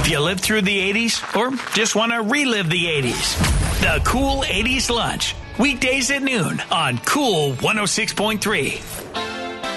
If you lived through the 80s or just want to relive the 80s, the Cool 80s Lunch. Weekdays at noon on Cool 106.3.